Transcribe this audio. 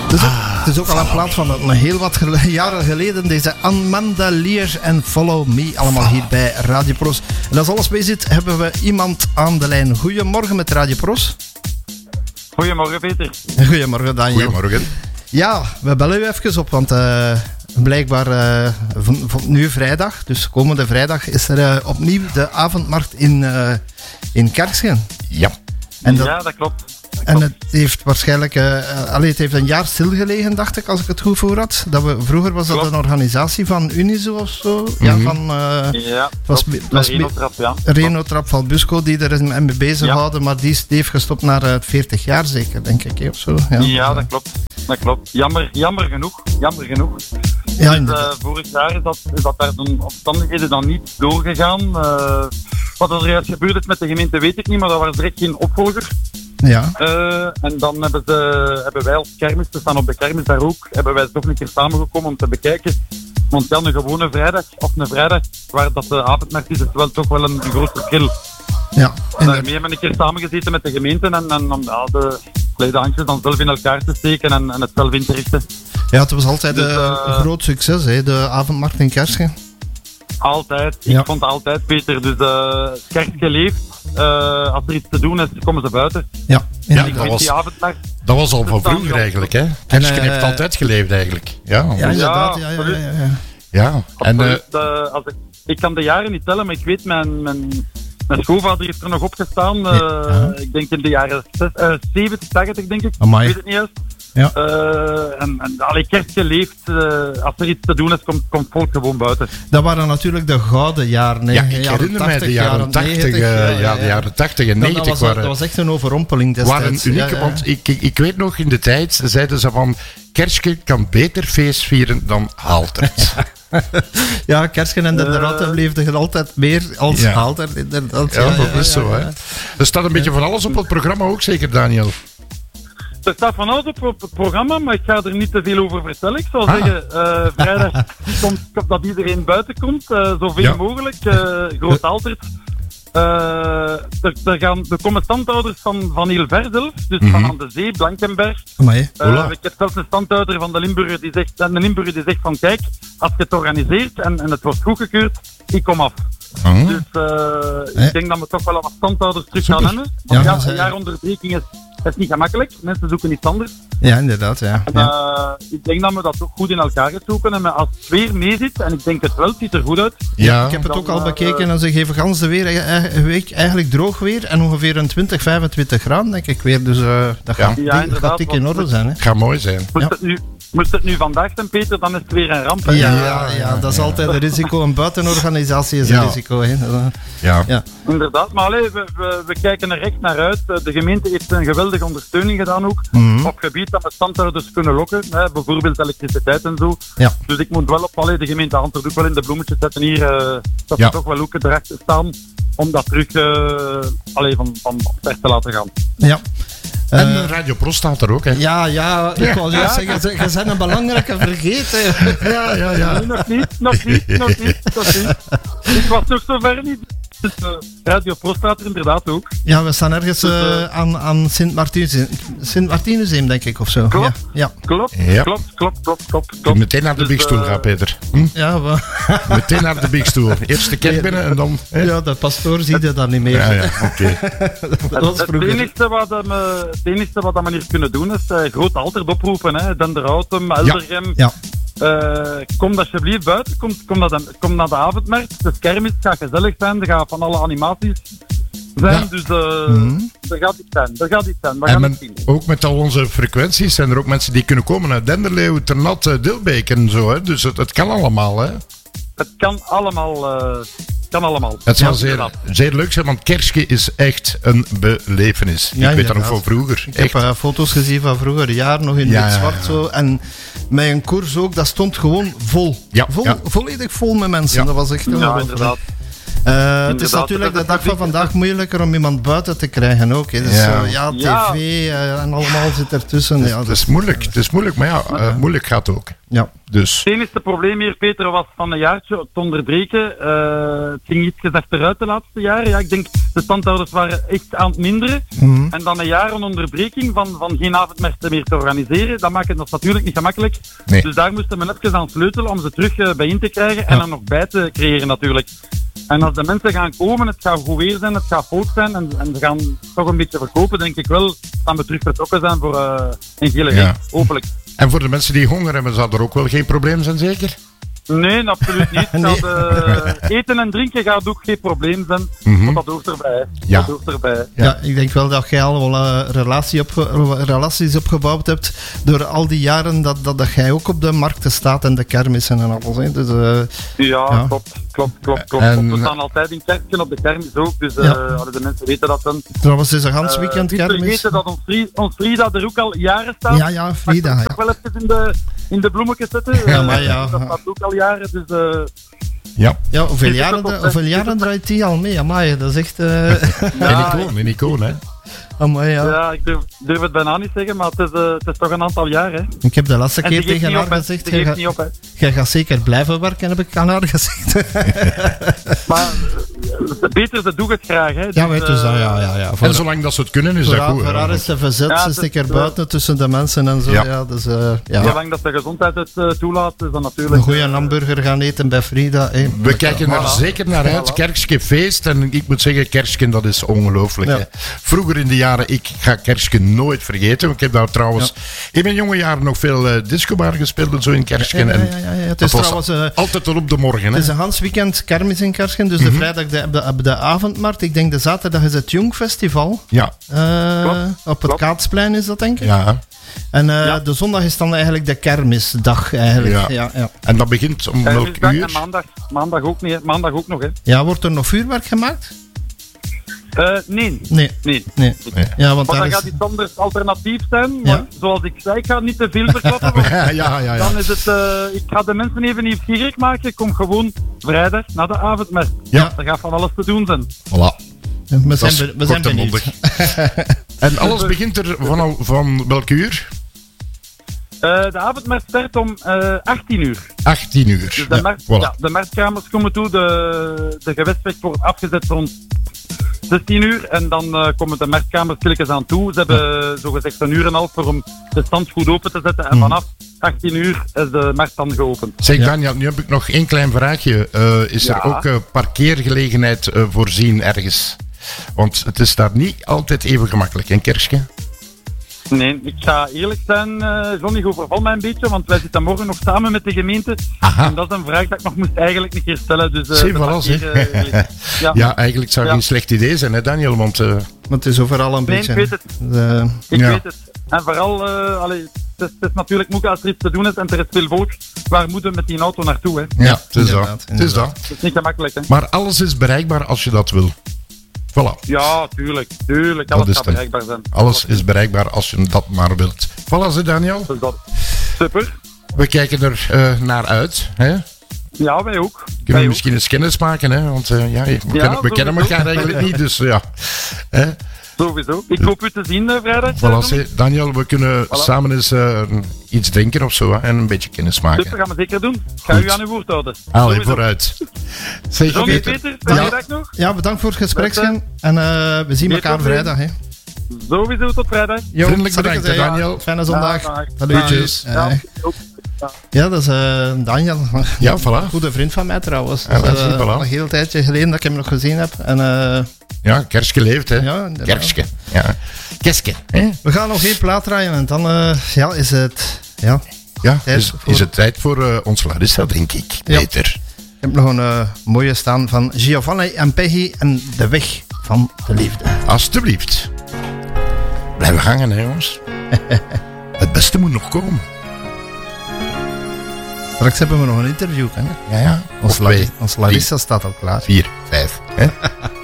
Het is ook al een plaat van een heel wat jaren geleden. Deze Amanda Lear en Follow Me. Allemaal hier bij Radio Pros. En als alles mee zit, hebben we iemand aan de lijn. Goedemorgen met Radio Pros. Goedemorgen, Peter. Goedemorgen, Daniel. Goedemorgen. Ja, we bellen u even op, want blijkbaar nu vrijdag, dus komende vrijdag, is er opnieuw de avondmarkt in Kerkschen. Ja. En dat klopt. En het heeft waarschijnlijk het heeft een jaar stilgelegen, dacht ik, als ik het goed voor had. Vroeger was dat een organisatie van Unizo of zo. Ja, van... was Renotrap, ja. Renotrap van Busco, die er mee bezig houden, maar die heeft gestopt naar 40 jaar zeker, denk ik, of zo. Ja, dat klopt. Dat klopt. Jammer genoeg. Ja, dus, vorig jaar is dat daar de omstandigheden dan niet doorgegaan. Wat er juist gebeurd is met de gemeente weet ik niet, maar dat was direct geen opvolger. Ja. En dan hebben wij als kermis, we staan op de kermis daar ook, hebben wij toch een keer samengekomen om te bekijken. Want ja, een gewone vrijdag of een vrijdag waar dat de avondmarkt is, is wel toch wel een groot verschil. Ja. En daarmee hebben we een keer samengezeten met de gemeente en om de kleine handjes dan zelf in elkaar te steken en het zelf in te richten. Ja, het was altijd een groot succes, hè, de avondmarkt in Kerkschen. Altijd. Ik vond het altijd, Peter. Dus Kerkschen leeft. Als er iets te doen is, komen ze buiten. Ja, dat was al van vroeger eigenlijk, hè? Kerkschen heeft altijd geleefd eigenlijk. Ja, inderdaad. Ja. En ik kan de jaren niet tellen, maar ik weet, mijn schoonvader heeft er nog opgestaan. Ik denk in de jaren 70, 80, denk ik. Amai. Ik weet het niet juist. Ja. Kerkschen leeft. Als er iets te doen is, komt volk gewoon buiten. Dat waren natuurlijk de gouden jaren. Ja, ik herinner mij de jaren 80, de jaren 80 en 90 dat was echt een overrompeling destijds. Waren uniek, want ik weet nog in de tijd, zeiden ze van, Kerkschen kan beter feest vieren dan Aaltert. Ja, Kerkschen en de Ratten bleefden er altijd meer als Aaltert. Inderdaad. Ja, dat is zo. Hè. Er staat een beetje van alles op het programma ook, zeker, Daniel? Er staat van alles op het programma, maar ik ga er niet te veel over vertellen. Ik zou zeggen, vrijdag komt dat iedereen buiten komt, zoveel mogelijk. Groot Aaltert. Er komen standhouders van heel ver zelf, dus van aan de zee, Blankenberg. Ik heb zelfs een standhouder van de Limburger die zegt van kijk, als je het organiseert en het wordt goedgekeurd, ik kom af. Dus ik denk dat we toch wel wat standhouders terug gaan hebben. Want een jaar onderbreking is niet gemakkelijk. Mensen zoeken iets anders. Ja, inderdaad. Ja. Ik denk dat we dat toch goed in elkaar gaan zoeken. En als het weer mee zit, en ik denk het wel, het ziet er goed uit. Ja. Ik heb het ook al bekeken en ze geven gans de week eigenlijk droog weer. En ongeveer een 20, 25 graden, denk ik weer. Dus dat gaat dik in orde zijn. Hè. Het gaat mooi zijn. Moest het nu vandaag zijn, Peter, dan is het weer een ramp. Ja, dat is altijd een risico. Een buitenorganisatie is een risico. Hè. Ja. Inderdaad, maar we kijken er echt naar uit. De gemeente heeft een geweldige ondersteuning gedaan ook. Op gebied dat we standhouders kunnen lokken. Bijvoorbeeld elektriciteit en zo. Ja. Dus ik moet wel op de gemeente Antwerpen ook wel in de bloemetjes zetten hier. Dat we toch wel ook erachter staan. Om dat terug van start te laten gaan. Ja. En Radio Pro staat er ook, hè? Ja, ik wou juist zeggen, je bent een belangrijke vergeten. Ja. Nee, nog niet. Ik was nog zo ver niet. Dus Radio Pro staat er inderdaad ook. Ja, we staan ergens aan Sint-Martinusheim, denk ik, of zo. Klopt. Ja. Klopt. Meteen naar de bigstoel gaan, Peter. Ja, meteen naar de bigstoel. Eerst de kerk binnen en dan... Ja, de pastoor ziet je dan niet meer. Ja, oké. Het enige wat we hier kunnen doen is Groot Aaltert oproepen. Hè. Denderhouten, Eldergem. Ja. Kom alsjeblieft buiten, kom naar de avondmarkt. De kermis gaat gezellig zijn, er gaan van alle animaties zijn, dus er gaat iets zijn. We gaan het zien. Ook met al onze frequenties zijn er ook mensen die kunnen komen uit Denderleeuw, Ternat, Dilbeek en zo, hè? Dus het kan allemaal, hè? Het kan allemaal. Het zal zeer leuk zijn, want Kerkschen is echt een belevenis. Ja, ik weet dat nog van vroeger. Ik heb foto's gezien van vroeger, jaar nog in het zwart zo. En met een koers ook, dat stond gewoon vol. Volledig vol met mensen. Ja. Dat was echt inderdaad. Het is natuurlijk de dag van vandaag moeilijker om iemand buiten te krijgen ook. Hè. Dus, tv en allemaal zit ertussen. Het is moeilijk, maar moeilijk gaat ook. Ja. Dus. Het enige probleem hier, Peter, was van een jaartje te onderbreken. Het ging iets achteruit de laatste jaren. Ja, ik denk de standhouders waren echt aan het minderen. Mm-hmm. En dan een jaar een onderbreking van geen avondmarkten meer te organiseren. Dat maakt het natuurlijk niet gemakkelijk. Nee. Dus daar moesten we even aan sleutelen om ze terug bijeen te krijgen en er nog bij te creëren natuurlijk. En als de mensen gaan komen, het gaat goed weer zijn, het gaat fout zijn en ze gaan toch een beetje verkopen, denk ik wel, dat we terug vertrokken zijn voor een gele week, hopelijk. En voor de mensen die honger hebben, zal er ook wel geen probleem zijn, zeker? Nee, absoluut niet. Nee. Eten en drinken gaat ook geen probleem zijn. Mm-hmm. Dat hoort erbij. Ja. Dat hoort erbij. Ja, ik denk wel dat jij al wel relaties opgebouwd hebt door al die jaren dat jij ook op de markten staat en de kermissen en alles. Hè. Dus, ja, klopt. En we staan altijd in kerken op de kermis ook, dus de mensen weten dat dan. Trouwens, is een gans weekend kermis. We weten dat ons Frida er ook al jaren staat. Ja, Frida. Ik wel even in de bloemetjes zetten. Ja, maar ja. Dat staat ook al jaren, dus... Ja, hoeveel jaren draait die al mee? Amai, dat is echt... Een icoon, hè? Amai, ja, ik durf het bijna niet zeggen, maar het is toch een aantal jaar, hè. Ik heb de laatste keer tegen haar gezegd... Jij gaat zeker blijven werken, heb ik aan haar gezegd. Maar beter, ze doen het graag, hè. Ja, weet dus dat, ja. En zolang dat ze het kunnen, is dat goed. Voor haar is de verzet, ze stikken erbuiten tussen de mensen en zo. Ja. Dus, zolang dat de gezondheid het toelaat, is dat natuurlijk... Een goede hamburger gaan eten bij Frida. We kijken er zeker naar uit. Kerkske feest. En ik moet zeggen, Kersken, dat is ongelooflijk. Ja. Vroeger in de jaren, ik ga Kersken nooit vergeten. Ik heb daar trouwens in mijn jonge jaren nog veel discobar gespeeld en zo in Kersken. Ja. Het is trouwens altijd al op de morgen. Het is een Hans weekend kermis in Kersken. Dus de vrijdag de avondmarkt. Ik denk de zaterdag is het Jongfestival. Ja. Op het Kaatsplein is dat, denk ik. Ja. En de zondag is dan eigenlijk de kermisdag. Eigenlijk. Ja. En dat begint om welk uur? En maandag ook nog, hè. Ja, wordt er nog vuurwerk gemaakt? Nee. Ja, want dan gaat iets anders alternatief zijn. Maar zoals ik zei, ik ga niet te veel verklappen. Ja. Dan is het... ik ga de mensen even nieuwsgierig maken. Ik kom gewoon vrijdag naar de avondmarkt. Ja. Er gaat van alles te doen zijn. Voilà. We zijn benieuwd. En alles begint er van welk uur? De avondmarkt start om 18 uur. 18 uur. Dus de marktkamers komen toe. De gewestweg wordt afgezet rond 16 uur. En dan komen de marktkamers stilletjes aan toe. Ze hebben zogezegd een uur en een half om de stand goed open te zetten. En vanaf 18 uur is de markt dan geopend. Zeg Daniel, nu heb ik nog één klein vraagje. Is er ook parkeergelegenheid voorzien ergens? Want het is daar niet altijd even gemakkelijk, in Kersken? Nee, ik ga eerlijk zijn, Johnny, overval mij een beetje, want wij zitten morgen nog samen met de gemeente. Aha. En dat is een vraag dat ik nog moest eigenlijk een keer stellen. Dus, eigenlijk zou het geen slecht idee zijn, hè Daniel? Want het is overal een beetje... Ik weet het. Ik weet het. En vooral, het is natuurlijk moeilijk als er iets te doen is en er is veel volk. Waar moeten we met die auto naartoe? Hè? Ja, het is dat. Het is niet gemakkelijk, hè? Maar alles is bereikbaar als je dat wil. Voilà. Ja, tuurlijk. Alles gaat bereikbaar zijn. Alles is bereikbaar als je dat maar wilt. Voilà, Daniel. Super. We kijken er naar uit. Hè? Ja, wij ook. Kunnen we misschien eens kennis maken, hè? Want we kennen elkaar eigenlijk niet, dus ja. Hè? Sowieso. Ik hoop u te zien vrijdag. Voilà, Daniel, we kunnen samen eens iets drinken of zo, hè, en een beetje kennis maken. Super, gaan we zeker doen. Ik ga u aan uw woord houden. Allee, vooruit. Zeg, Peter, vrijdag nog? Ja, bedankt voor het gesprek, en we zien elkaar vrijdag. Hè. Sowieso, tot vrijdag. Vriendelijk bedankt, Daniel. Fijne zondag. Groetjes. Ja, dat is Daniel. Ja, voilà. Goede vriend van mij trouwens. Een heel tijdje geleden dat ik hem nog gezien heb. En, ja, Kersken leeft, hè. Ja, Kersken. Ja. Kersken, hè. We gaan nog één plaat draaien en dan is het... Is het tijd voor ons Larissa, denk ik. Peter. Ik heb nog een mooie staan van Giovanni en Peggy en De Weg van de Liefde. Alsjeblieft. Blijven hangen, hè, jongens. Het beste moet nog komen. Straks hebben we nog een interview, hè? Ja. Ons Larissa staat al klaar. 4, 5, hè.